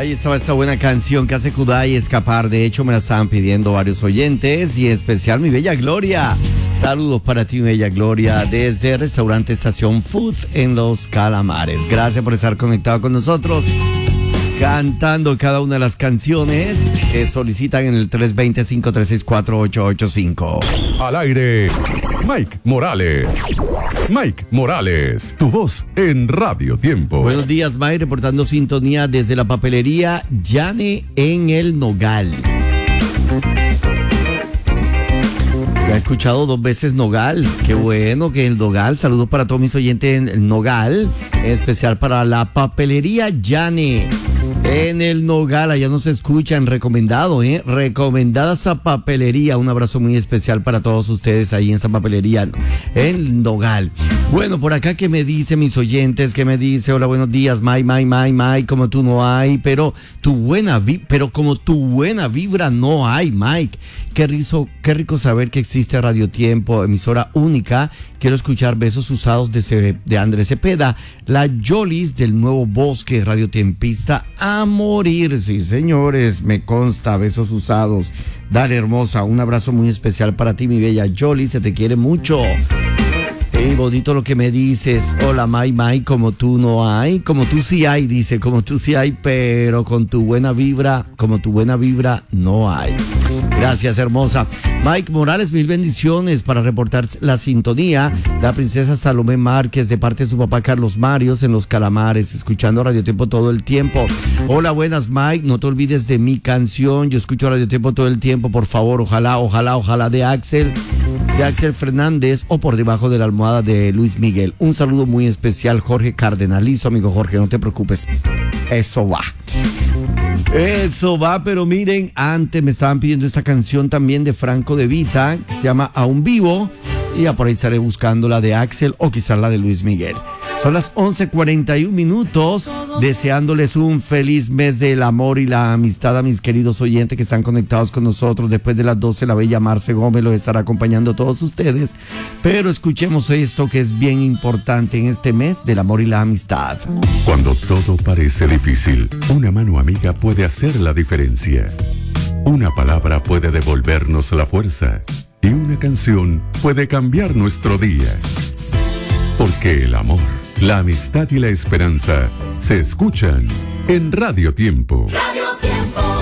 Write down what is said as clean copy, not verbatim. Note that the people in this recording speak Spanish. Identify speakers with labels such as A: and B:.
A: Ahí estaba esta buena canción que hace Kudai escapar. De hecho, me la estaban pidiendo varios oyentes y en especial mi bella Gloria. Saludos para ti, mi bella Gloria, desde Restaurante Estación Food en Los Calamares. Gracias por estar conectado con nosotros, cantando cada una de las canciones que solicitan en el 320-536-4885.
B: Al aire, Mike Morales. Mike Morales, tu voz en Radio Tiempo.
A: Buenos días, Mike, reportando sintonía desde la papelería Yane en el Nogal. Ya he escuchado 2 veces Nogal. Qué bueno que el Nogal. Saludos para todos mis oyentes en el Nogal. En especial para la papelería Yane en el Nogal. Allá nos escuchan. Recomendado, recomendada esa papelería. Un abrazo muy especial para todos ustedes ahí en esa papelería en Nogal. Bueno, por acá, ¿qué me dicen mis oyentes? ¿Qué me dice? Hola, buenos días, Mike, como tú no hay, pero como tu buena vibra no hay, Mike. Qué rico saber que existe Radio Tiempo, emisora única. Quiero escuchar besos usados de Andrés Cepeda, la Yolis del Nuevo Bosque, Radio Tiempista a morir. Sí, señores, me consta, besos usados. Dale, hermosa, un abrazo muy especial para ti, mi bella Yolis, se te quiere mucho. Hey, bonito lo que me dices. Hola, Mike, como tú no hay. Como tú sí hay, dice. Como tú sí hay, pero como tu buena vibra no hay. Gracias, hermosa. Mike Morales, mil bendiciones para reportar la sintonía. La princesa Salomé Márquez, de parte de su papá Carlos Marios en Los Calamares, escuchando Radio Tiempo todo el tiempo. Hola, buenas, Mike. No te olvides de mi canción. Yo escucho Radio Tiempo todo el tiempo, por favor. Ojalá de Axel Fernández o por debajo de la almohada de Luis Miguel. Un saludo muy especial, Jorge Cardenalizo, amigo Jorge, no te preocupes. Eso va, pero miren, antes me estaban pidiendo esta canción también de Franco De Vita, que se llama Aún Vivo, y ya por ahí estaré buscando la de Axel o quizás la de Luis Miguel. Son las 11:41, deseándoles un feliz mes del amor y la amistad a mis queridos oyentes que están conectados con nosotros. Después de las 12, la bella Marce Gómez los estará acompañando a todos ustedes. Pero escuchemos esto que es bien importante en este mes del amor y la amistad.
B: Cuando todo parece difícil, una mano amiga puede hacer la diferencia. Una palabra puede devolvernos la fuerza y una canción puede cambiar nuestro día. Porque el amor, la amistad y la esperanza se escuchan en Radio Tiempo.
C: Radio Tiempo.